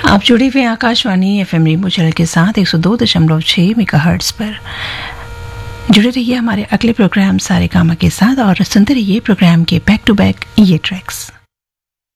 आप जुड़े हुए आकाशवाणी एफएम रेनबो चैनल के साथ 102.6 मेगाहर्ट्ज पर। जुड़े रहिए हमारे अगले प्रोग्राम सारे कामा के साथ और सुनते रहिए प्रोग्राम के बैक टू बैक ये ट्रैक्स।